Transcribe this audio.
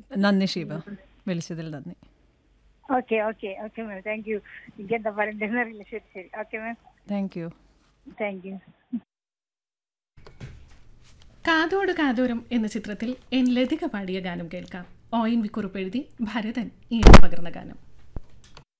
നന്ദി ഷീബ, വിളിച്ചതിൽ നന്ദി. Okay okay okay ma'am, thank you. എനിക്ക് എന്താ പറയണ്ടെന്ന് അറിയില്ല. ശരി ശരി, okay ma'am, thank you. Thank you. കാതോട് കാതോരം എന്ന ചിത്രത്തിൽ എൻ ലതിക പാടിയ ഗാനം കേൾക്കാം. ONV കുറുപ്പ് എഴുതി ഭരതൻ ഈണം പകർന്ന ഗാനം.